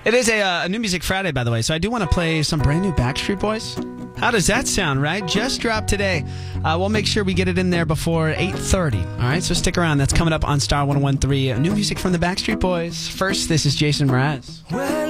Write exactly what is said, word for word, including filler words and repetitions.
It is a, uh, a New Music Friday, by the way, so I do want to play some brand new Backstreet Boys. How does that sound, right? Just dropped today. Uh, we'll make sure we get it in there before eight thirty. All right, so stick around. That's coming up on Star one oh one point three. New music from the Backstreet Boys. First, this is Jason Mraz. Well,